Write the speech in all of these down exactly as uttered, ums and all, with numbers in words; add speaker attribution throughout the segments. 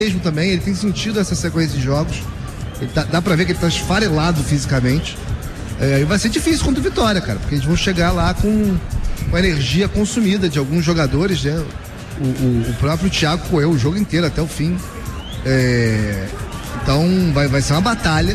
Speaker 1: mesmo também, ele tem sentido essa sequência de jogos. Ele tá, dá pra ver que ele tá esfarelado fisicamente. É, e vai ser difícil contra o Vitória, cara, porque eles vão chegar lá com, com a energia consumida de alguns jogadores, né? O, o, o próprio Thiago correu o jogo inteiro até o fim. É, então vai, vai ser uma batalha.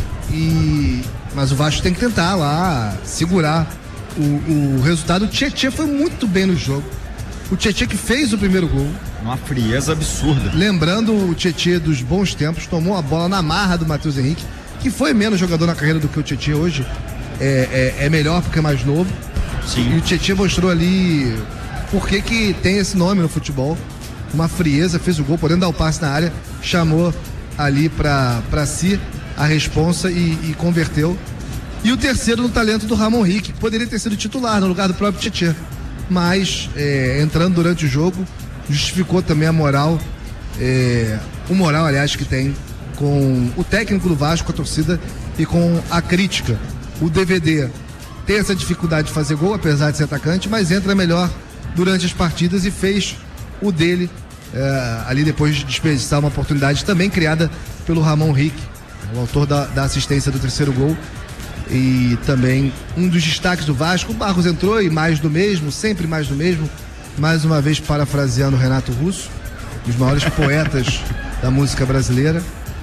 Speaker 1: E, mas o Vasco tem que tentar lá segurar o, o resultado. O Tietê foi muito bem no jogo. O Tietê que fez o primeiro gol.
Speaker 2: Uma frieza absurda.
Speaker 1: Lembrando o Tietê dos bons tempos, tomou a bola na marra do Matheus Henrique, que foi menos jogador na carreira do que o Tietê hoje. É, é, é melhor porque é mais novo.
Speaker 2: Sim.
Speaker 1: E o Tietê mostrou ali por que que tem esse nome no futebol. Uma frieza, fez o gol, podendo dar o passe na área, chamou ali pra, pra si a responsa e, e converteu. E o terceiro no talento do Ramon Henrique, que poderia ter sido titular no lugar do próprio Tietê. Mas é, entrando durante o jogo, justificou também a moral, é, o moral, aliás, que tem com o técnico do Vasco, com a torcida e com a crítica. O D V D tem essa dificuldade de fazer gol, apesar de ser atacante, mas entra melhor durante as partidas e fez o dele é, ali depois de desperdiçar uma oportunidade também criada pelo Ramon Henrique, o autor da, da assistência do terceiro gol. E também um dos destaques do Vasco, o Barros entrou e mais do mesmo, sempre mais do mesmo, mais uma vez parafraseando o Renato Russo, um dos maiores poetas da música brasileira.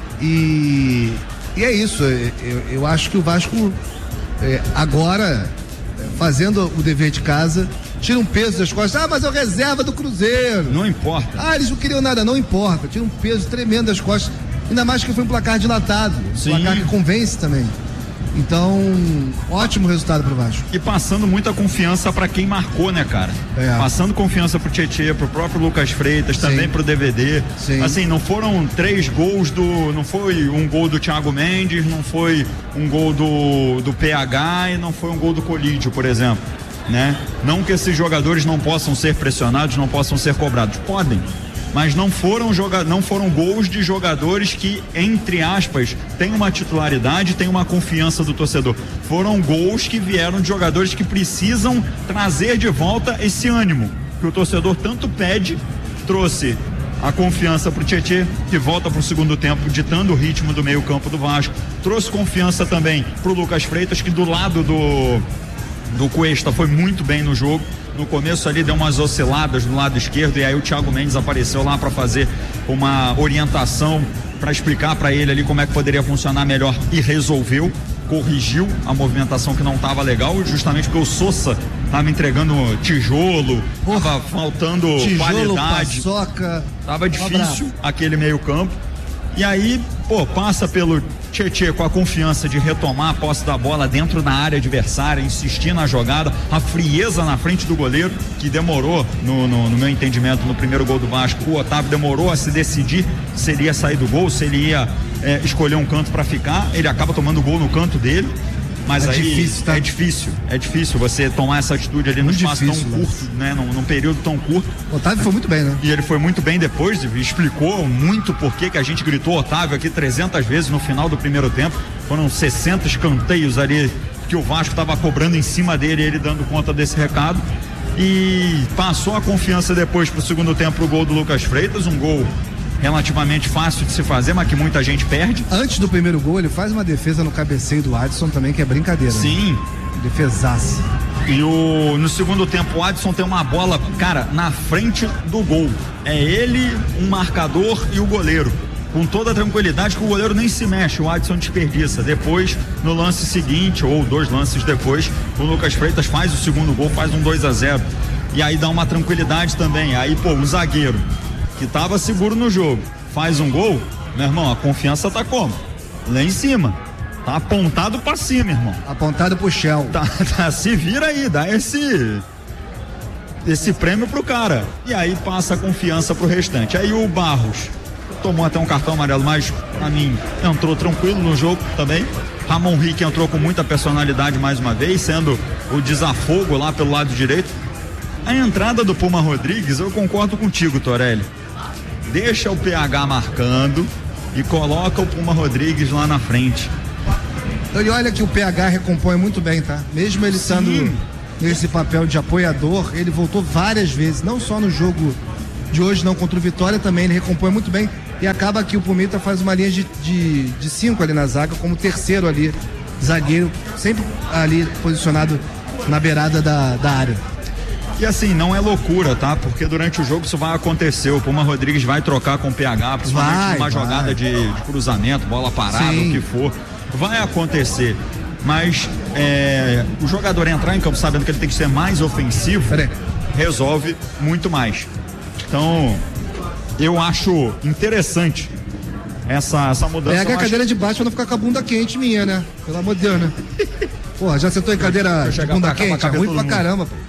Speaker 1: E, e é isso, eu, eu acho que o Vasco é, agora, fazendo o dever de casa, tira um peso das costas. Ah, mas é o reserva do Cruzeiro.
Speaker 2: Não importa.
Speaker 1: Ah, eles não queriam nada, não importa. Tira um peso tremendo das costas, ainda mais que foi um placar dilatado, um
Speaker 2: Sim.
Speaker 1: placar que convence também. Então, ótimo resultado pro Vasco.
Speaker 2: E passando muita confiança pra quem marcou, né, cara?
Speaker 1: É.
Speaker 2: Passando confiança pro Tietê, pro próprio Lucas Freitas,
Speaker 1: Sim.
Speaker 2: também pro D V D.
Speaker 1: Sim.
Speaker 2: Assim, não foram três gols do... Não foi um gol do Thiago Mendes, não foi um gol do, do P H e não foi um gol do Colídio, por exemplo, né? Não que esses jogadores não possam ser pressionados, não possam ser cobrados. Podem. Mas não foram, joga... não foram gols de jogadores que, entre aspas, têm uma titularidade, têm uma confiança do torcedor. Foram gols que vieram de jogadores que precisam trazer de volta esse ânimo que o torcedor tanto pede. Trouxe a confiança pro Tietê, que volta pro segundo tempo, ditando o ritmo do meio campo do Vasco. Trouxe confiança também pro Lucas Freitas, que do lado do, do Cuesta foi muito bem no jogo. No começo ali deu umas osciladas no lado esquerdo e aí o Thiago Mendes apareceu lá para fazer uma orientação, para explicar para ele ali como é que poderia funcionar melhor e resolveu, corrigiu a movimentação que não estava legal, justamente porque o Sousa estava entregando tijolo, estava faltando
Speaker 1: tijolo,
Speaker 2: qualidade,
Speaker 1: paçoca,
Speaker 2: tava difícil aquele meio campo. E aí, pô, passa pelo Tietê com a confiança de retomar a posse da bola dentro da área adversária, insistir na jogada, a frieza na frente do goleiro, que demorou, no, no, no meu entendimento, no primeiro gol do Vasco, o Otávio demorou a se decidir se ele ia sair do gol, se ele ia é, escolher um canto para ficar, ele acaba tomando o gol no canto dele. Mas
Speaker 1: é
Speaker 2: aí
Speaker 1: difícil, tá?
Speaker 2: é difícil, é difícil você tomar essa atitude ali num espaço
Speaker 1: difícil,
Speaker 2: tão curto, né? Num, num período tão curto.
Speaker 1: O Otávio foi muito bem, né?
Speaker 2: E ele foi muito bem depois, explicou muito por que que a gente gritou Otávio aqui trezentas vezes no final do primeiro tempo. Foram sessenta escanteios ali que o Vasco estava cobrando em cima dele e ele dando conta desse recado. E passou a confiança depois pro segundo tempo pro gol do Lucas Freitas, um gol relativamente fácil de se fazer, mas que muita gente perde.
Speaker 1: Antes do primeiro gol, ele faz uma defesa no cabeceio do Adson também, que é brincadeira.
Speaker 2: Sim.
Speaker 1: Né? Defesaça.
Speaker 2: E o, no segundo tempo, o Adson tem uma bola, cara, na frente do gol. É ele, um marcador e o goleiro. Com toda a tranquilidade que o goleiro nem se mexe, o Adson desperdiça. Depois, no lance seguinte, ou dois lances depois, o Lucas Freitas faz o segundo gol, faz um dois a zero. E aí dá uma tranquilidade também. Aí, pô, o zagueiro que tava seguro no jogo, faz um gol, meu irmão, a confiança tá como? Lá em cima. Tá apontado pra cima, irmão.
Speaker 1: Apontado pro Shell.
Speaker 2: Tá, tá, se vira aí, dá esse esse prêmio pro cara. E aí passa a confiança pro restante. Aí o Barros tomou até um cartão amarelo, mas pra mim entrou tranquilo no jogo também. Ramon Henrique entrou com muita personalidade mais uma vez, sendo o desafogo lá pelo lado direito. A entrada do Puma Rodrigues, eu concordo contigo, Torelli. Deixa o P H marcando e coloca o Puma Rodrigues lá na frente.
Speaker 1: E olha que o P H recompõe muito bem, tá? Mesmo ele
Speaker 2: Sim.
Speaker 1: estando nesse papel de apoiador, ele voltou várias vezes, não só no jogo de hoje, não, contra o Vitória também, ele recompõe muito bem. e acaba que o Pumita faz uma linha de, de, de cinco ali na zaga, como terceiro ali, zagueiro, sempre ali posicionado na beirada da, da área.
Speaker 2: E assim, não é loucura, tá? Porque durante o jogo isso vai acontecer. O Puma Rodrigues vai trocar com o P H, principalmente
Speaker 1: vai,
Speaker 2: numa
Speaker 1: vai.
Speaker 2: jogada de, de cruzamento, bola parada, Sim. o que for. Vai acontecer. Mas é, o jogador entrar em campo sabendo que ele tem que ser mais ofensivo, resolve muito mais. Então, eu acho interessante essa, essa mudança.
Speaker 1: Pega a cadeira de baixo pra não ficar com a bunda quente minha, né? Pelo amor de Deus, né? Porra, já sentou em cadeira de bunda quente? É ruim pra caramba, pô.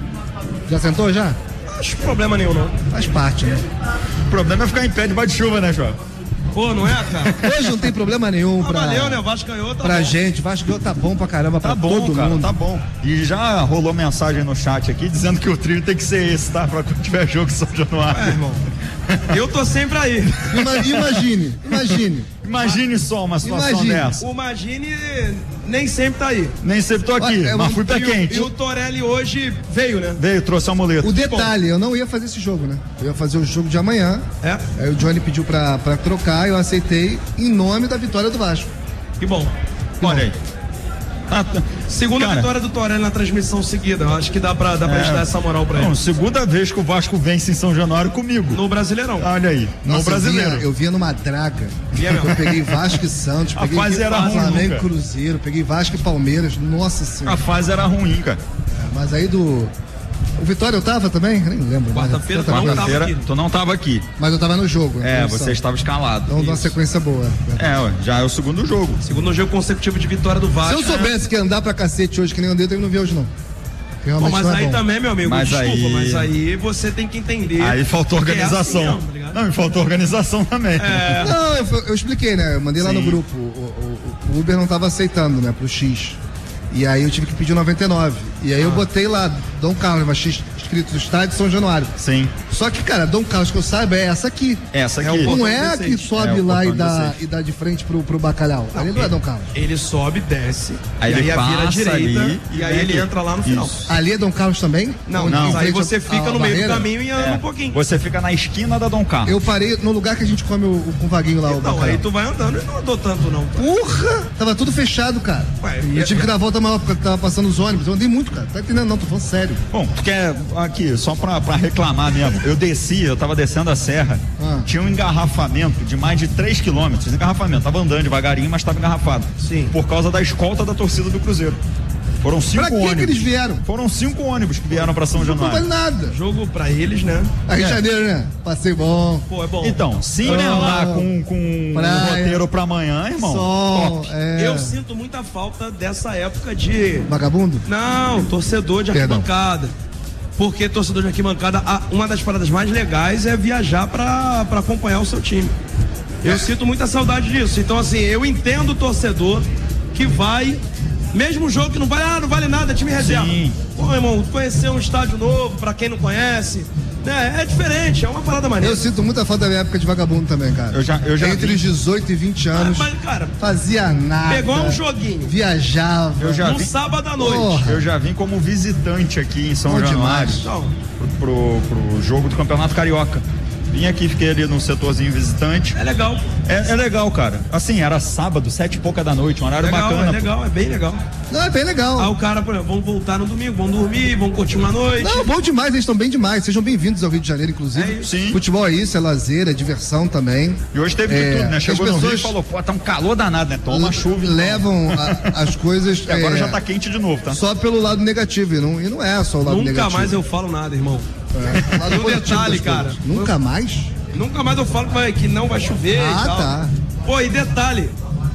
Speaker 1: Já sentou já?
Speaker 3: Acho problema nenhum, não.
Speaker 1: Faz parte, né?
Speaker 2: O problema é ficar em pé debaixo de chuva, né, João?
Speaker 3: Pô, não é, cara?
Speaker 1: Hoje não tem problema nenhum
Speaker 3: ah,
Speaker 1: pra...
Speaker 3: Valeu, né? O Vasco ganhou, tá
Speaker 1: pra
Speaker 3: bom.
Speaker 1: gente. O Vasco ganhou, tá bom pra caramba,
Speaker 2: tá
Speaker 1: pra
Speaker 2: bom,
Speaker 1: todo
Speaker 2: cara,
Speaker 1: mundo.
Speaker 2: Tá bom, E já rolou mensagem no chat aqui dizendo que o trio tem que ser esse, tá? Pra quando tiver jogo em São Januário.
Speaker 3: É, irmão. Eu tô sempre aí.
Speaker 1: Imagine, imagine.
Speaker 2: Imagine só uma situação
Speaker 1: Imagine.
Speaker 2: dessa.
Speaker 3: O Imagine nem sempre tá aí.
Speaker 2: Nem sempre tô aqui,
Speaker 1: Olha,
Speaker 2: mas
Speaker 1: eu,
Speaker 2: fui pé quente.
Speaker 3: E o Torelli hoje veio, né?
Speaker 2: Veio, trouxe a muleta.
Speaker 1: O detalhe, eu não ia fazer esse jogo, né? Eu ia fazer o jogo de amanhã.
Speaker 3: É?
Speaker 1: Aí o Johnny pediu pra, pra trocar, eu aceitei em nome da vitória do Vasco.
Speaker 3: Que bom.
Speaker 2: Olha aí. Ah,
Speaker 3: segunda
Speaker 2: cara,
Speaker 3: vitória do Torelli na transmissão seguida. Eu acho que dá pra, dá pra
Speaker 2: é,
Speaker 3: gente dar essa moral pra
Speaker 2: não,
Speaker 3: ele.
Speaker 2: Segunda vez que o Vasco vence em São Januário comigo.
Speaker 3: No Brasileirão.
Speaker 2: Olha aí, no
Speaker 1: Nossa,
Speaker 2: Brasileiro.
Speaker 1: Eu via, eu via numa draga.
Speaker 3: Via
Speaker 1: eu peguei Vasco e Santos,
Speaker 2: A
Speaker 1: peguei
Speaker 2: fase era ruim,
Speaker 1: Flamengo e
Speaker 2: nunca.
Speaker 1: Cruzeiro, peguei Vasco e Palmeiras. Nossa Senhora.
Speaker 2: A fase era ruim, cara.
Speaker 1: Mas aí do... O Vitória eu tava também? Nem lembro.
Speaker 3: Quarta-feira tu não tava
Speaker 2: Quarta-feira
Speaker 3: aqui.
Speaker 2: tu não tava aqui.
Speaker 1: Mas eu tava no jogo.
Speaker 2: É,
Speaker 1: então,
Speaker 2: você
Speaker 1: só.
Speaker 2: estava escalado.
Speaker 1: Então, uma sequência boa.
Speaker 2: É, ué, já é o segundo jogo.
Speaker 3: Segundo jogo consecutivo de vitória do Vasco.
Speaker 1: Se eu soubesse que ia andar pra cacete hoje, que nem andei, eu não vi hoje, não.
Speaker 3: Bom, mas
Speaker 1: não é
Speaker 3: aí
Speaker 1: bom.
Speaker 3: também, meu amigo,
Speaker 2: Mas
Speaker 3: desculpa,
Speaker 2: aí-
Speaker 3: mas aí você tem que entender.
Speaker 2: Aí faltou
Speaker 3: que é
Speaker 2: organização.
Speaker 3: assim mesmo, tá ligado?
Speaker 2: Não, e faltou organização também.
Speaker 3: É.
Speaker 1: Não, eu, eu expliquei, né? Eu mandei lá
Speaker 2: Sim.
Speaker 1: no grupo. O, o- o Uber não tava aceitando, né? Pro X. E aí eu tive que pedir o noventa e nove. E aí eu botei lá, Dom Carlos, mas X escrito do estádio São Januário.
Speaker 2: Sim.
Speaker 1: Só que, cara, Dom Carlos, que eu saiba, é essa aqui.
Speaker 2: Essa
Speaker 3: É
Speaker 2: aqui.
Speaker 3: o
Speaker 1: Não é a que
Speaker 3: dezesseis.
Speaker 1: sobe
Speaker 2: É o
Speaker 1: lá e
Speaker 2: portão
Speaker 1: dá,
Speaker 2: dezesseis.
Speaker 1: e dá de frente pro, pro bacalhau. Ali não é Dom Carlos.
Speaker 3: Ele sobe, desce,
Speaker 2: Aí
Speaker 3: e
Speaker 2: ele
Speaker 3: aí a vira à
Speaker 2: passa
Speaker 3: direita,
Speaker 2: ali
Speaker 3: e
Speaker 2: e
Speaker 3: aí
Speaker 2: vem
Speaker 3: ele
Speaker 2: ali.
Speaker 3: entra lá no final.
Speaker 2: Isso.
Speaker 1: Ali é Dom Carlos também?
Speaker 3: Não,
Speaker 1: Onde
Speaker 3: não,
Speaker 1: em
Speaker 3: aí
Speaker 1: frente
Speaker 3: você
Speaker 1: a-
Speaker 3: fica
Speaker 1: a
Speaker 3: no meio do
Speaker 1: barreira?
Speaker 3: caminho e anda
Speaker 2: É,
Speaker 3: um pouquinho.
Speaker 2: Você fica na esquina da Dom Carlos.
Speaker 1: Eu parei no lugar que a gente come o, o com vaguinho lá, o
Speaker 3: Não,
Speaker 1: bacalhau.
Speaker 3: aí tu vai andando e não andou tanto não.
Speaker 1: Porra! Tava tudo fechado, cara.
Speaker 3: Ué,
Speaker 1: eu
Speaker 3: ia-
Speaker 1: tive que dar a volta maior porque tava passando os ônibus. Eu andei muito, cara. Tá entendendo? Não, tô falando sério.
Speaker 2: Bom, tu quer aqui, só pra, pra reclamar mesmo. Eu desci, eu tava descendo a serra.
Speaker 1: Ah.
Speaker 2: Tinha um engarrafamento de mais de três quilômetros. Engarrafamento, tava andando devagarinho, mas tava engarrafado.
Speaker 3: Sim.
Speaker 2: Por causa da escolta da torcida do Cruzeiro. Foram cinco
Speaker 1: Pra que
Speaker 2: ônibus.
Speaker 1: que eles vieram?
Speaker 2: Foram cinco ônibus que vieram pra São
Speaker 1: Não vale
Speaker 2: Januário.
Speaker 1: nada.
Speaker 3: Jogo pra eles, né?
Speaker 1: Aí Rio
Speaker 2: É.
Speaker 1: de Janeiro, né? Passei bom.
Speaker 3: Pô, é bom.
Speaker 2: Então, se
Speaker 1: Oh,
Speaker 2: emendar com, com um
Speaker 1: praia,
Speaker 2: roteiro pra amanhã, irmão,
Speaker 1: Sol,
Speaker 2: top.
Speaker 1: é.
Speaker 3: Eu sinto muita falta dessa época de...
Speaker 1: Vagabundo?
Speaker 3: Não, torcedor de
Speaker 1: Perdão.
Speaker 3: arquibancada. Porque torcedor de arquibancada, a- uma das paradas mais legais é viajar pra, pra acompanhar o seu time. Eu sinto muita saudade disso. Então, assim, eu entendo o torcedor que vai, mesmo jogo que não vai, ah, não vale nada, é time reserva.
Speaker 2: Sim.
Speaker 3: Pô, irmão, conhecer um estádio novo, pra quem não conhece, né? É diferente, é uma parada maneira.
Speaker 1: Eu sinto muita falta da minha época de vagabundo também, cara.
Speaker 2: Eu já- eu já
Speaker 1: Entre
Speaker 2: vi.
Speaker 1: os dezoito e vinte anos,
Speaker 3: Mas, cara,
Speaker 1: fazia nada.
Speaker 3: pegou um joguinho.
Speaker 1: Viajava.
Speaker 2: Eu já
Speaker 3: num
Speaker 2: vi.
Speaker 3: sábado à noite.
Speaker 1: Porra.
Speaker 2: Eu já vim como visitante aqui em São
Speaker 1: Bom
Speaker 2: Januário
Speaker 1: demais.
Speaker 3: Não,
Speaker 2: pro, pro, pro jogo do Campeonato Carioca. Vim aqui, fiquei ali no setorzinho visitante.
Speaker 3: é legal.
Speaker 2: É, é legal, cara. Assim, era sábado, sete e pouca da noite, um horário
Speaker 3: Legal,
Speaker 2: bacana.
Speaker 3: é
Speaker 2: pô.
Speaker 3: legal, é bem legal.
Speaker 1: Não, é bem legal.
Speaker 3: Aí o cara, por exemplo, vamos voltar no domingo, vamos dormir, vamos curtir uma noite.
Speaker 1: Não, bom demais, eles estão bem demais. Sejam bem-vindos ao Rio de Janeiro, inclusive.
Speaker 3: É isso.
Speaker 2: Sim.
Speaker 1: Futebol é isso, é lazer, é diversão também.
Speaker 2: E hoje teve de
Speaker 1: É,
Speaker 2: tudo, né? Chegou
Speaker 1: as
Speaker 2: no Rio e
Speaker 1: pessoas-
Speaker 2: falou, pô, tá um calor danado, né? Toma chuva. então.
Speaker 1: Levam a- as coisas.
Speaker 2: E agora
Speaker 1: é,
Speaker 2: já tá quente de novo, tá?
Speaker 1: Só pelo lado negativo, e não, e não é só o lado
Speaker 3: Nunca
Speaker 1: negativo.
Speaker 3: mais eu falo nada, irmão.
Speaker 1: É, o lado
Speaker 3: E um
Speaker 1: positivo
Speaker 3: detalhe,
Speaker 1: das
Speaker 3: cara.
Speaker 1: coisas. Nunca mais?
Speaker 3: Nunca mais eu falo que, vai- que não vai chover
Speaker 1: Ah,
Speaker 3: e tal.
Speaker 1: tá.
Speaker 3: Pô, e detalhe,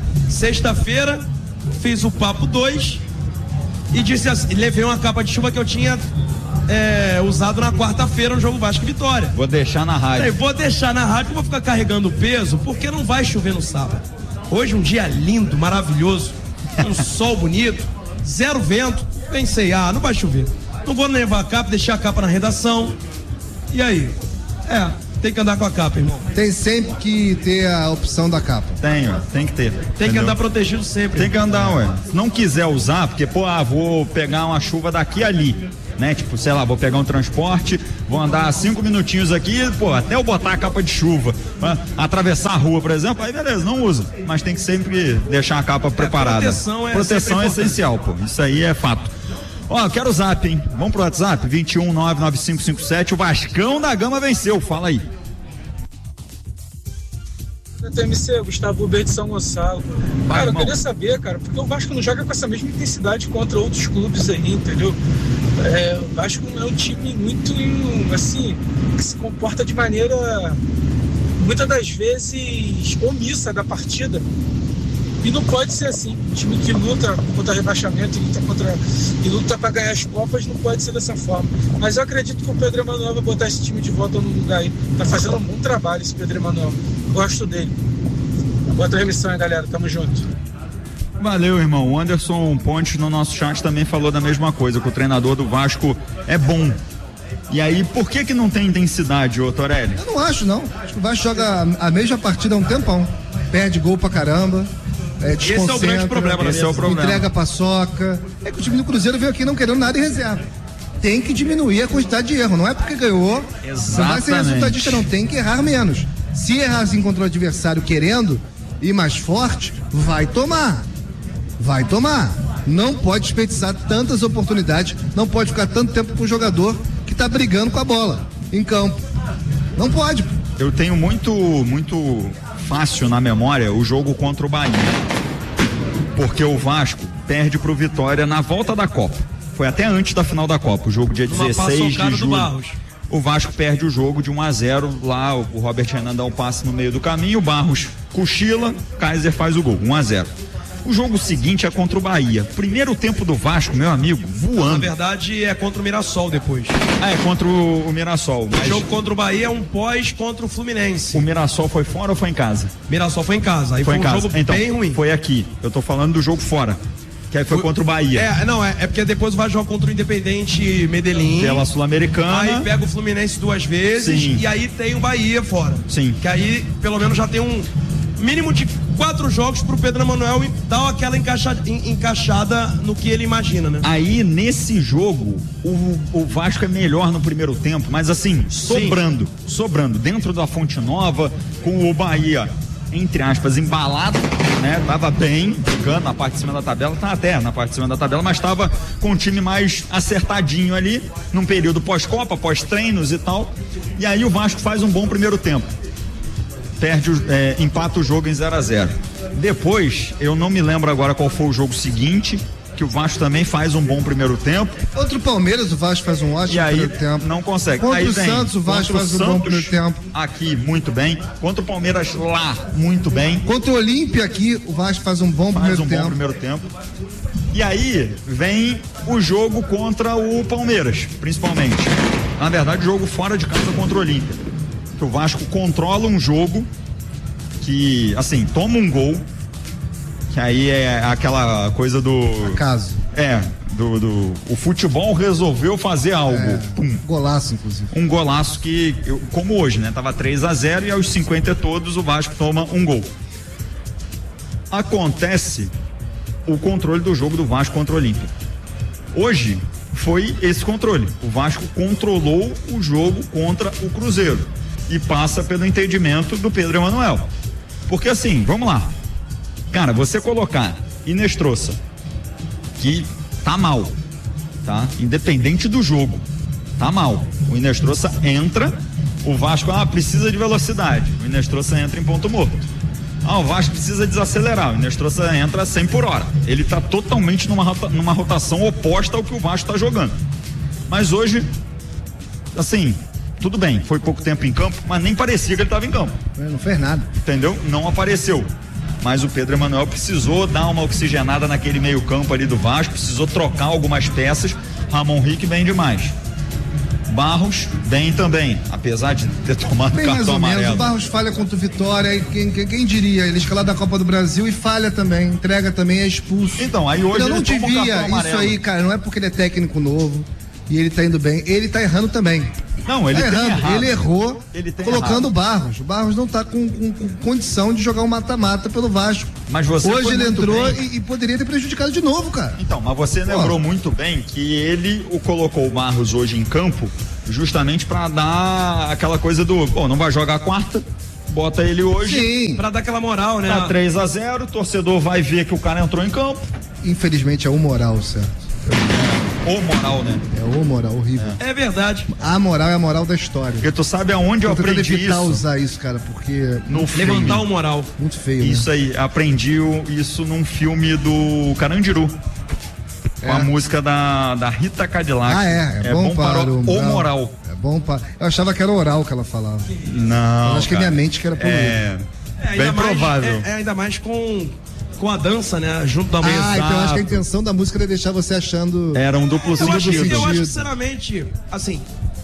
Speaker 3: sexta-feira fiz o papo dois e disse assim, levei uma capa de chuva que eu tinha é, usado na quarta-feira no jogo Vasco e Vitória.
Speaker 2: Vou deixar na
Speaker 3: Falei,
Speaker 2: rádio.
Speaker 3: vou deixar na rádio, que eu vou ficar carregando peso, porque não vai chover no sábado. Hoje um dia lindo, maravilhoso, um sol bonito, zero vento. Pensei, ah, não vai chover. Não vou levar a capa, deixar a capa na redação. E aí? É, tem que andar com a capa, irmão.
Speaker 1: Tem sempre que ter a opção da capa.
Speaker 2: Tenho, tem que ter.
Speaker 3: Tem
Speaker 2: entendeu?
Speaker 3: que andar protegido sempre.
Speaker 2: Tem que andar, ué. Se não quiser usar, porque, pô, ah, vou pegar uma chuva daqui e ali. né? Tipo, sei lá, vou pegar um transporte, vou andar cinco minutinhos aqui, pô, até eu botar a capa de chuva, pra atravessar a rua, por exemplo, aí beleza, não usa, mas tem que sempre deixar a capa preparada.
Speaker 3: É, proteção é,
Speaker 2: proteção é essencial, pô, isso aí é fato. Ó, oh, quero o zap, hein? Vamos pro WhatsApp, vinte e um, nove nove cinco cinco sete, o Vascão da Gama venceu, fala aí.
Speaker 4: T M C, Gustavo Uber de São Gonçalo.
Speaker 2: Vai,
Speaker 4: cara,
Speaker 2: irmão.
Speaker 4: eu queria saber, cara, porque o Vasco não joga com essa mesma intensidade contra outros clubes aí, entendeu? É, o Vasco é um time muito, assim, que se comporta de maneira, muitas das vezes, omissa da partida. E não pode ser assim. Um time que luta contra rebaixamento e luta, contra, e luta para ganhar as Copas não pode ser dessa forma. Mas eu acredito que o Pedro Emanuel vai botar esse time de volta no lugar aí. Tá fazendo um bom trabalho esse Pedro Emanuel. Gosto dele. Boa transmissão aí, galera. Tamo junto.
Speaker 2: Valeu, irmão. O Anderson Pontes no nosso chat também falou da mesma coisa, que o treinador do Vasco é bom. E aí, por que que não tem intensidade, ô Torelli?
Speaker 1: Eu não acho, não. Acho que o Vasco joga a mesma partida há um tempão. Perde gol pra caramba. É,
Speaker 3: Esse é o grande problema, né?
Speaker 2: Esse é o problema.
Speaker 1: Entrega paçoca. É que o time do Cruzeiro veio aqui não querendo nada em reserva. Tem que diminuir a quantidade de erro. Não é porque ganhou. Não vai ser resultadista, não. Tem que errar menos. Se errar assim contra o adversário querendo ir mais forte, vai tomar. Vai tomar. Não pode desperdiçar tantas oportunidades. Não pode ficar tanto tempo com o jogador que tá brigando com a bola em campo. Não pode.
Speaker 2: Eu tenho muito, muito fácil na memória o jogo contra o Bahia. Porque o Vasco perde pro Vitória na volta da Copa. Foi até antes da final da Copa, o jogo dia dezesseis de julho. O Vasco perde o jogo de um a zero lá, o Robert Renan dá um passe no meio do caminho, o Barros cochila, Kaiser faz o gol, um a zero. O jogo seguinte é contra o Bahia. Primeiro tempo do Vasco, meu amigo, voando.
Speaker 3: Na verdade é contra o Mirassol depois.
Speaker 2: Ah, é contra o, o Mirassol. Mas
Speaker 3: o jogo contra o Bahia é um pós contra o Fluminense.
Speaker 2: O Mirassol foi fora ou foi em casa?
Speaker 3: Mirassol foi em casa. Aí foi, foi um casa. jogo
Speaker 2: então,
Speaker 3: bem ruim.
Speaker 2: Foi aqui. Eu tô falando do jogo fora. Que aí foi, foi contra o Bahia.
Speaker 3: É, não, é, é porque depois vai jogar contra o Independente Medellín.
Speaker 2: Pela Sul-Americana.
Speaker 3: Aí pega o Fluminense duas vezes. Sim. E aí tem o Bahia fora.
Speaker 2: Sim.
Speaker 3: Que aí pelo menos já tem um mínimo de quatro jogos pro Pedro Emanuel e dar aquela encaixada, encaixada no que ele imagina, né?
Speaker 2: Aí nesse jogo o, o Vasco é melhor no primeiro tempo, mas assim, sobrando, Sim. sobrando, dentro da Fonte Nova, com o Bahia, entre aspas, embalado, né? Tava bem, ficando na parte de cima da tabela, tá até na parte de cima da tabela, mas tava com o time mais acertadinho ali, num período pós-Copa, pós-treinos e tal, e aí o Vasco faz um bom primeiro tempo. Perde, é, empata o jogo em zero a zero. Depois, eu não me lembro agora qual foi o jogo seguinte, que o Vasco também faz um bom primeiro tempo.
Speaker 1: Contra o Palmeiras, o Vasco faz um ótimo
Speaker 2: e aí,
Speaker 1: primeiro tempo.
Speaker 2: Não consegue.
Speaker 1: Contra
Speaker 2: aí
Speaker 1: o
Speaker 2: vem,
Speaker 1: Santos, o Vasco faz um bom primeiro tempo.
Speaker 2: Aqui, muito bem. Contra o Palmeiras, lá, muito bem.
Speaker 1: Contra o Olímpia aqui, o Vasco faz um bom
Speaker 2: faz
Speaker 1: primeiro
Speaker 2: um
Speaker 1: tempo.
Speaker 2: Faz um bom primeiro tempo. E aí, vem o jogo contra o Palmeiras, principalmente. Na verdade, jogo fora de casa contra o Olímpia. Que o Vasco controla um jogo que, assim, toma um gol, que aí é aquela coisa do...
Speaker 1: Acaso.
Speaker 2: É, do, do o futebol resolveu fazer algo.
Speaker 1: É, Pum. Golaço, inclusive.
Speaker 2: Um golaço que, como hoje, né? Tava três a zero e aos cinquenta todos o Vasco toma um gol. Acontece o controle do jogo do Vasco contra o Olímpia. Hoje foi esse controle. O Vasco controlou o jogo contra o Cruzeiro e passa pelo entendimento do Pedro Emanuel. Porque assim, vamos lá. Cara, você colocar Inestrosa, que tá mal, tá? Independente do jogo, tá mal. O Inestrosa entra, o Vasco, ah, precisa de velocidade. O Inestrosa entra em ponto morto. Ah, o Vasco precisa desacelerar. O Inestrosa entra a cem por hora. Ele tá totalmente numa, rota, numa rotação oposta ao que o Vasco tá jogando. Mas hoje, assim, tudo bem, foi pouco tempo em campo, mas nem parecia que ele estava em campo.
Speaker 1: Não fez nada.
Speaker 2: Entendeu? Não apareceu. Mas o Pedro Emanuel precisou dar uma oxigenada naquele meio campo ali do Vasco, precisou trocar algumas peças. Ramon Rick bem demais. Barros bem também, apesar de ter tomado bem cartão amarelo. Menos.
Speaker 1: O Barros falha contra o Vitória e quem, quem, quem diria, ele escalado da Copa do Brasil e falha também, entrega também, é expulso.
Speaker 2: Então, aí hoje
Speaker 1: eu não
Speaker 2: ele
Speaker 1: devia isso aí, cara, não é porque ele é técnico novo. e ele tá indo bem. Ele tá errando também.
Speaker 2: Não, ele
Speaker 1: tá
Speaker 2: tem
Speaker 1: errando.
Speaker 2: errado.
Speaker 1: Ele errou
Speaker 2: ele tem
Speaker 1: colocando o
Speaker 2: errado.
Speaker 1: Barros. O Barros não tá com, com, com condição de jogar um mata-mata pelo Vasco.
Speaker 2: Mas você
Speaker 1: Hoje
Speaker 2: foi
Speaker 1: ele
Speaker 2: muito
Speaker 1: entrou
Speaker 2: bem.
Speaker 1: e, e poderia ter prejudicado de novo, cara.
Speaker 2: Então, mas você
Speaker 1: Pô.
Speaker 2: lembrou muito bem que ele o colocou o Barros hoje em campo justamente pra dar aquela coisa do, pô, não vai jogar quarta, bota ele hoje.
Speaker 1: Sim.
Speaker 3: Pra dar aquela moral, né?
Speaker 2: Tá três a zero, o torcedor vai ver que o cara entrou em campo.
Speaker 1: Infelizmente é o moral, certo?
Speaker 2: Ou moral, né?
Speaker 1: É o moral, horrível.
Speaker 3: É verdade.
Speaker 1: A moral é a moral da história.
Speaker 2: Porque tu sabe aonde eu
Speaker 1: Tô tentando
Speaker 2: aprendi
Speaker 1: evitar
Speaker 2: isso?
Speaker 1: usar isso, cara, porque
Speaker 2: No filme.
Speaker 3: Levantar o moral.
Speaker 1: muito feio,
Speaker 2: Isso
Speaker 1: né?
Speaker 2: aí, aprendi o- isso num filme do Carandiru. Com a
Speaker 1: É.
Speaker 2: música da, da Rita Cadillac.
Speaker 1: Ah, é. É, bom, para
Speaker 2: para
Speaker 1: o
Speaker 2: o
Speaker 1: moral.
Speaker 2: moral.
Speaker 1: É bom para... Eu achava que era oral que ela falava.
Speaker 2: Não.
Speaker 1: Eu acho que é
Speaker 2: cara.
Speaker 1: minha mente que era poluída.
Speaker 2: É,
Speaker 3: É, ainda
Speaker 2: bem
Speaker 3: mais-
Speaker 2: provável.
Speaker 3: É, é ainda mais com, com a dança, né? Junto da mesa.
Speaker 1: Ah, então eu acho que a intenção da música era deixar você achando...
Speaker 2: Era um duplo
Speaker 3: Eu acho,
Speaker 2: sentido.
Speaker 3: eu acho,
Speaker 1: sentido.
Speaker 3: sinceramente, assim,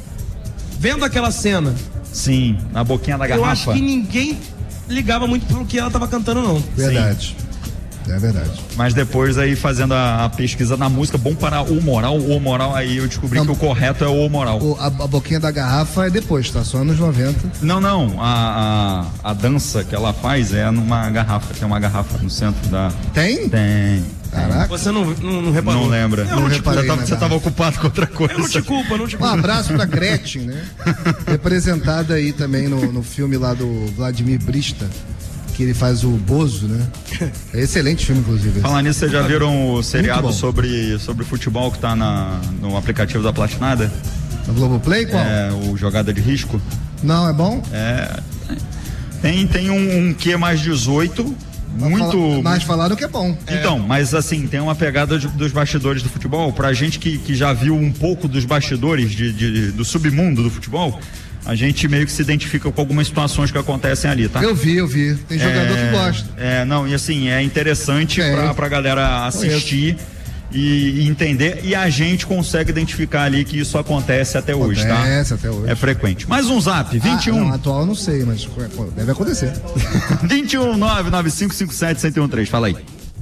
Speaker 3: vendo aquela cena,
Speaker 2: Sim, na boquinha da
Speaker 3: eu
Speaker 2: garrafa.
Speaker 3: acho que ninguém ligava muito pro que ela tava cantando, não.
Speaker 1: Verdade. É verdade.
Speaker 2: Mas depois aí fazendo a, a pesquisa na música, bom para o moral, o moral, aí eu descobri
Speaker 1: Não.
Speaker 2: que o correto é o moral.
Speaker 1: O- a, a boquinha da garrafa é depois, tá? Só anos noventa.
Speaker 2: Não, não, a, a, a dança que ela faz é numa garrafa, tem uma garrafa no centro da...
Speaker 1: Tem?
Speaker 2: Tem.
Speaker 1: Caraca.
Speaker 3: Você não, não, não reparou?
Speaker 2: Não lembra.
Speaker 3: Eu não, te culpo.
Speaker 1: reparei
Speaker 2: Você tava,
Speaker 1: na
Speaker 2: você
Speaker 1: garrafa.
Speaker 2: tava ocupado com outra coisa.
Speaker 3: Eu não te culpo, eu não te
Speaker 1: Um
Speaker 3: culpo.
Speaker 1: abraço pra Gretchen, né? Representada aí também no, no filme lá do Vladimir Brista, que ele faz o Bozo, né? É excelente filme, inclusive.
Speaker 2: Falar nisso, vocês já viram o seriado
Speaker 1: bom.
Speaker 2: sobre, sobre futebol que tá na, no aplicativo da Platinada?
Speaker 1: No Globoplay, qual?
Speaker 2: É, o Jogada de Risco.
Speaker 1: Não, é bom?
Speaker 2: É, tem, tem um, um Q mais dezoito, muito...
Speaker 1: Fala- mas falaram que é bom.
Speaker 2: Então, mas assim, tem uma pegada de- dos bastidores do futebol. Pra gente que, que já viu um pouco dos bastidores de, de- do submundo do futebol, a gente meio que se identifica com algumas situações que acontecem ali, tá?
Speaker 1: Eu vi, eu vi. Tem jogador
Speaker 2: é,
Speaker 1: que gosta.
Speaker 2: É, não, e assim, é interessante
Speaker 1: É.
Speaker 2: pra, pra galera assistir e, e entender, e a gente consegue identificar ali que isso acontece até hoje, tá?
Speaker 1: Acontece até hoje.
Speaker 2: É frequente. Mais um zap, vinte e um.
Speaker 1: Ah, não, atual eu não sei, mas deve acontecer.
Speaker 2: vinte e um, nove nove cinco cinco sete, um zero um três, fala aí.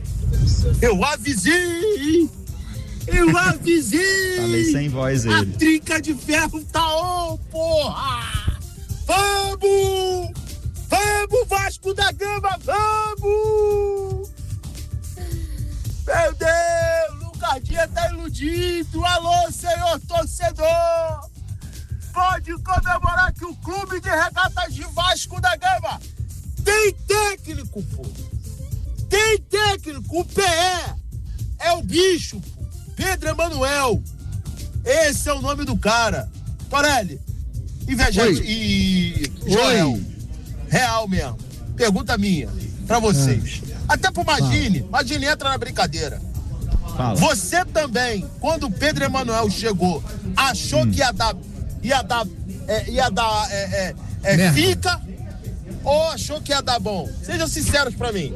Speaker 5: Eu avisei! Eu avisei!
Speaker 2: Falei sem voz
Speaker 5: A
Speaker 2: ele.
Speaker 5: trinca de ferro tá on, porra! Vamos! Vamos, Vasco da Gama, vamos! Meu Deus, o Lucardinha tá iludido! Alô, senhor torcedor! Pode comemorar que o clube de regatas de Vasco da Gama tem técnico, pô! Tem técnico! O P E é o bicho, pô! Pedro Emanuel! Esse é o nome do cara! Torelli! Invejante
Speaker 1: Oi.
Speaker 5: e Joel!
Speaker 1: Oi.
Speaker 5: Real mesmo! Pergunta minha pra vocês.
Speaker 1: Ah.
Speaker 5: Até pro Magine, Magine entra na brincadeira.
Speaker 2: Fala.
Speaker 5: Você também, quando o Pedro Emanuel chegou, achou que ia dar, ia dar, é, ia dar, é, é, é,
Speaker 1: Merda.
Speaker 5: fica, ou achou que ia dar bom? Sejam sinceros pra mim.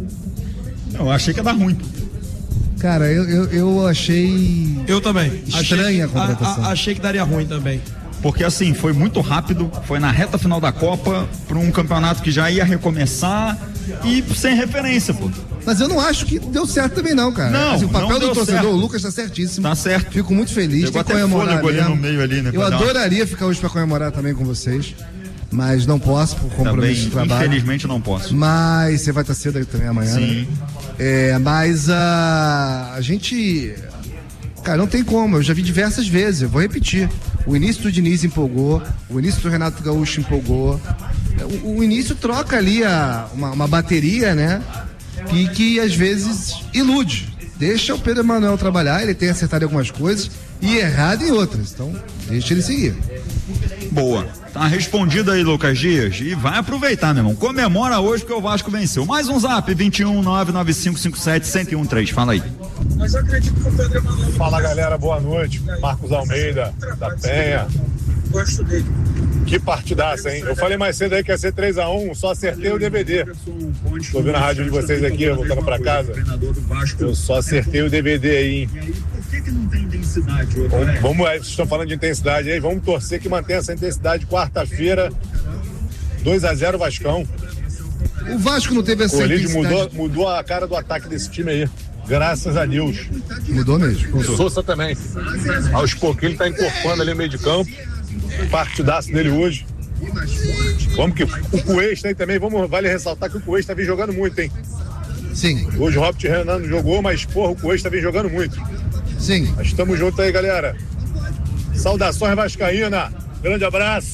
Speaker 2: Eu achei que ia dar ruim.
Speaker 1: Cara, eu, eu, eu achei.
Speaker 3: Eu também.
Speaker 1: Estranha
Speaker 3: achei,
Speaker 1: a contratação.
Speaker 3: a- a- achei que daria ruim também.
Speaker 2: Porque assim, foi muito rápido, foi na reta final da Copa, para um campeonato que já ia recomeçar e sem referência, pô.
Speaker 1: Mas eu não acho que deu certo também, não, cara.
Speaker 2: Não,
Speaker 1: Assim, o papel
Speaker 2: não
Speaker 1: do
Speaker 2: deu
Speaker 1: torcedor,
Speaker 2: certo.
Speaker 1: o Lucas tá certíssimo.
Speaker 2: Tá certo.
Speaker 1: Fico muito feliz.
Speaker 2: Pegou
Speaker 1: Tem que
Speaker 2: até
Speaker 1: comemorar
Speaker 2: fôlego ali
Speaker 1: mesmo.
Speaker 2: no meio ali, né,
Speaker 1: Eu
Speaker 2: pra dar uma-
Speaker 1: adoraria ficar hoje pra comemorar também com vocês, mas não posso por compromisso
Speaker 2: Também,
Speaker 1: de trabalho.
Speaker 2: infelizmente, não posso.
Speaker 1: Mas você vai estar cedo aí também amanhã,
Speaker 2: Sim.
Speaker 1: né? É, mas a, a gente... Cara, não tem como, eu já vi diversas vezes, eu vou repetir. O início do Diniz empolgou, o início do Renato Gaúcho empolgou. O, o início troca ali a, uma, uma bateria, né? E que às vezes ilude. Deixa o Pedro Emanuel trabalhar, ele tem acertado em algumas coisas e errado em outras. Então, deixa ele seguir.
Speaker 2: Boa. Tá respondido aí, Lucas Dias. E vai aproveitar, meu irmão. Comemora hoje porque o Vasco venceu. Mais um zap, vinte e um, nove nove cinco cinco sete, um zero um três. Fala aí.
Speaker 4: Mas eu acredito que o Pedro Emanuel.
Speaker 6: Fala galera, boa noite. Marcos Almeida, da Penha.
Speaker 4: Gosto dele.
Speaker 6: Que partidaça, hein? Eu falei mais cedo aí que ia ser três a um, só acertei o D V D. Tô ouvindo a rádio de vocês aqui, voltando pra casa. Eu só acertei o D V D aí, hein?
Speaker 2: Por que, que não tem intensidade hoje?
Speaker 6: Vamos, vamos aí, vocês estão falando de intensidade aí, vamos torcer que mantenha essa intensidade quarta-feira. dois a zero Vascão.
Speaker 1: O Vasco não teve essa
Speaker 6: O Elidio
Speaker 1: intensidade.
Speaker 6: mudou, mudou a cara do ataque desse time aí. Graças a Deus.
Speaker 1: Mudou mesmo.
Speaker 6: O Sousa também. Aos pouquinhos ele tá encorpando ali no meio de campo. Partidaço dele hoje. Vamos que o Cuesta aí também, vamos, vale ressaltar que o Cuesta vem jogando muito, hein?
Speaker 1: Sim.
Speaker 6: Hoje o Robert Renan não jogou, mas porra, o Cuesta vem jogando muito.
Speaker 1: Sim.
Speaker 6: Mas estamos juntos aí, galera. Saudações vascaína. Grande abraço.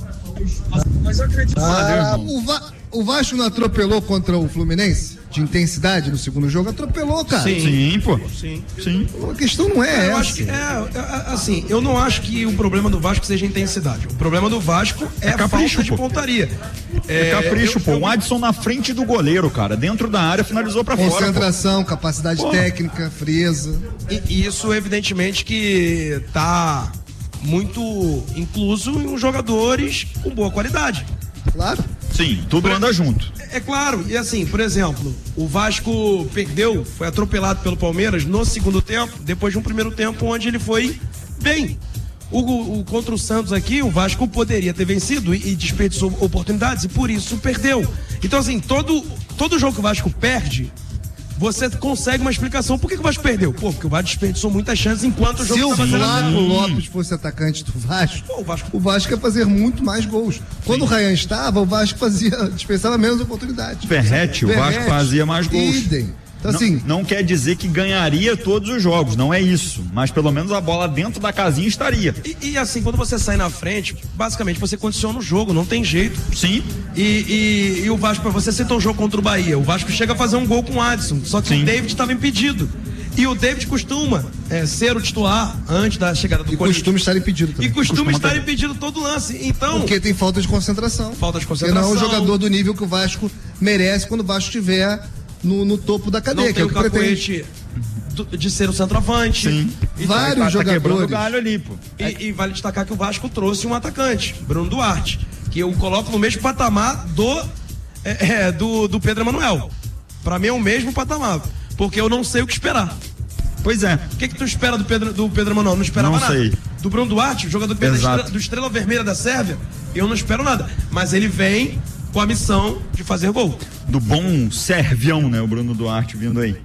Speaker 4: Mas eu acredito.
Speaker 1: Ah, o, Va- o Vasco não atropelou contra o Fluminense? De intensidade no segundo jogo? Atropelou, cara.
Speaker 2: Sim, Sim pô.
Speaker 3: Sim.
Speaker 2: Sim.
Speaker 1: A questão não é
Speaker 3: Eu
Speaker 1: essa.
Speaker 3: acho que, é, é, assim, eu não acho que o problema do Vasco seja intensidade. O problema do Vasco é,
Speaker 2: É
Speaker 3: a
Speaker 2: capricho,
Speaker 3: falta de
Speaker 2: pô.
Speaker 3: pontaria.
Speaker 2: É capricho,
Speaker 3: eu-
Speaker 2: pô.
Speaker 3: eu-
Speaker 2: O Adson na frente do goleiro, cara. Dentro da área, finalizou pra fora. pô.
Speaker 1: Concentração, capacidade
Speaker 2: Pô.
Speaker 1: técnica, frieza.
Speaker 3: E e isso, evidentemente, que tá muito incluso em jogadores com boa qualidade.
Speaker 1: Claro.
Speaker 2: Sim, tudo anda junto.
Speaker 3: É claro, e assim, por exemplo, o Vasco perdeu, foi atropelado pelo Palmeiras no segundo tempo, depois de um primeiro tempo onde ele foi bem. O, o- contra o Santos aqui, o Vasco poderia ter vencido e, e desperdiçou oportunidades e por isso perdeu. Então, assim, todo, todo jogo que o Vasco perde, você consegue uma explicação. Por que, que o Vasco perdeu? Pô, porque o Vasco desperdiçou muitas chances enquanto o jogo
Speaker 1: Se o
Speaker 3: estava
Speaker 1: Flávio
Speaker 3: sendo.
Speaker 1: Lopes fosse atacante do Vasco,
Speaker 3: Pô, o Vasco-
Speaker 1: o Vasco ia fazer muito mais gols. Quando o Ryan estava, o Vasco fazia, dispensava menos oportunidades.
Speaker 2: Verrete, o Vasco
Speaker 1: Verrete,
Speaker 2: fazia mais gols.
Speaker 1: idem. Então,
Speaker 2: Não,
Speaker 1: assim,
Speaker 2: não quer dizer que ganharia todos os jogos, não é isso. Mas pelo menos a bola dentro da casinha estaria.
Speaker 3: E, e, assim, quando você sai na frente, basicamente você condiciona o jogo, não tem jeito.
Speaker 2: Sim.
Speaker 3: E, e, e o Vasco, você citou o jogo contra o Bahia, o Vasco chega a fazer um gol com o Adson, só que
Speaker 2: Sim.
Speaker 3: o David estava impedido. E o David costuma é, ser o titular antes da chegada do
Speaker 1: e
Speaker 3: Corinthians.
Speaker 1: costuma estar impedido
Speaker 3: E
Speaker 1: também.
Speaker 3: costuma,
Speaker 2: Costuma
Speaker 3: estar
Speaker 2: ter.
Speaker 3: impedido todo lance. Então,
Speaker 1: Porque tem falta de concentração.
Speaker 3: falta de
Speaker 1: Porque não é um
Speaker 3: concentração.
Speaker 1: jogador do nível que o Vasco merece quando o Vasco estiver no, no topo da
Speaker 3: não
Speaker 1: cadeia, que
Speaker 3: tem
Speaker 1: é
Speaker 3: o
Speaker 1: o que pretende.
Speaker 3: cacoete do- de ser o centroavante.
Speaker 2: Sim.
Speaker 3: E,
Speaker 1: Vários
Speaker 2: Tá, tá quebrando o
Speaker 1: jogadores.
Speaker 2: galho ali, pô.
Speaker 3: e, e vale destacar que o Vasco trouxe um atacante, Bruno Duarte, que eu coloco no mesmo patamar do, é, é, do, do Pedro Emanuel. Pra mim é o mesmo patamar, porque eu não sei o que esperar.
Speaker 2: Pois é.
Speaker 3: O que que tu espera do Pedro, do Pedro Emanuel? Não esperava
Speaker 2: Não
Speaker 3: nada.
Speaker 2: sei.
Speaker 3: Do Bruno Duarte, jogador do, Pedro,
Speaker 2: Exato.
Speaker 3: Estrela, do Estrela Vermelha da Sérvia, eu não espero nada. Mas ele vem com a missão de fazer gol.
Speaker 2: Do bom servião, né? O Bruno Duarte vindo aí.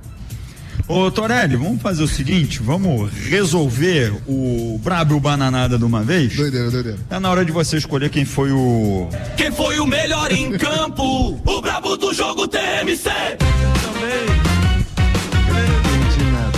Speaker 2: Ô Torelli, vamos fazer o seguinte, vamos resolver o brabo e o bananada de uma vez?
Speaker 1: Doideira, doideira.
Speaker 2: É na hora de você escolher quem foi o...
Speaker 7: Quem foi o melhor em campo? O brabo do jogo T M C.
Speaker 1: Entendi nada.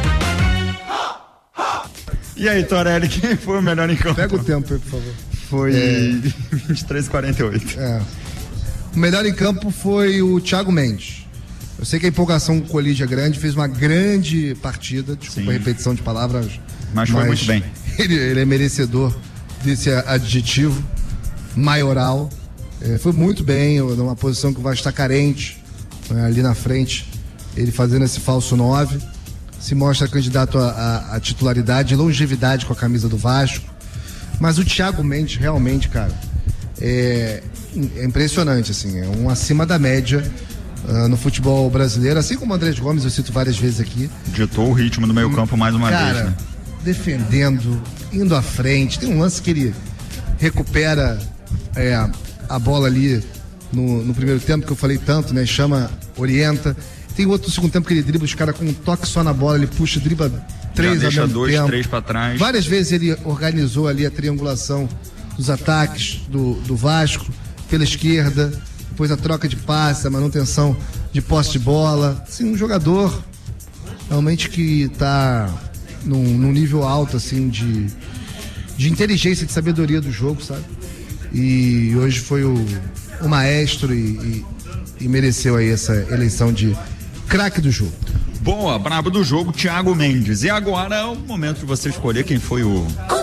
Speaker 2: E aí, Torelli, quem foi o melhor em campo?
Speaker 1: Pega o tempo aí, por favor.
Speaker 2: Foi vinte e três e quarenta e oito.
Speaker 1: É. O melhor em campo foi o Thiago Mendes. Eu sei que a empolgação com o Colídia é grande, fez uma grande partida, desculpa
Speaker 2: Sim.
Speaker 1: a repetição de palavras.
Speaker 2: Mas foi muito bem.
Speaker 1: Ele, ele é merecedor desse adjetivo maioral. É, foi muito bem, numa posição que o Vasco está carente, né, ali na frente, ele fazendo esse falso nove. Se mostra candidato a, a, a titularidade, longevidade com a camisa do Vasco. Mas o Thiago Mendes, realmente, cara, é, é impressionante, assim, é um acima da média uh, no futebol brasileiro, assim como o Andrés Gomes, eu cito várias vezes aqui.
Speaker 2: Ditou o ritmo do meio campo mais uma
Speaker 1: Cara,
Speaker 2: vez, né?
Speaker 1: defendendo, indo à frente. Tem um lance que ele recupera é, a bola ali no, no primeiro tempo, que eu falei tanto, né? Chama, orienta. Tem outro no segundo tempo que ele dribla os caras com um toque só na bola, ele puxa, dribla três
Speaker 2: Já
Speaker 1: ao
Speaker 2: deixa
Speaker 1: mesmo
Speaker 2: dois,
Speaker 1: tempo.
Speaker 2: três pra trás.
Speaker 1: Várias vezes ele organizou ali a triangulação dos ataques do, do Vasco pela esquerda, depois a troca de passe, a manutenção de posse de bola. Assim, um jogador realmente que está num, num nível alto, assim, de, de inteligência, de sabedoria do jogo, sabe? E hoje foi o, o maestro e, e, e mereceu aí essa eleição de craque do jogo.
Speaker 2: Boa, brabo do jogo, Thiago Mendes. E agora é o momento de você escolher quem foi o...
Speaker 7: O